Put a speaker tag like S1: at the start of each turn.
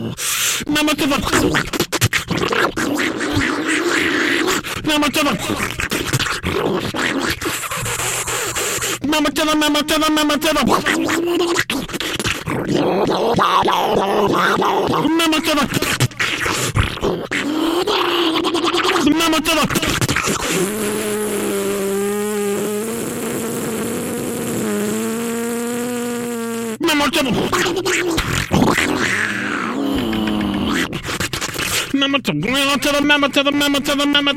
S1: Memo to the memo to the memo to the memo to the memo to the memo to the memo to the memo to the memo to the memo to the memo to the memo to the memo